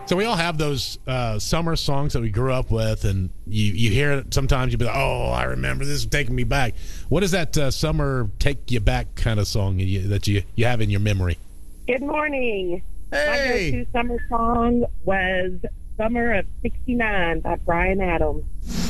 So we all have those summer songs that we grew up with, and you hear it sometimes, you'll be like, oh, I remember this is taking me back. What is that summer take you back kind of song that you have in your memory? Good morning. Hey! My go-to summer song was Summer of '69 by Bryan Adams.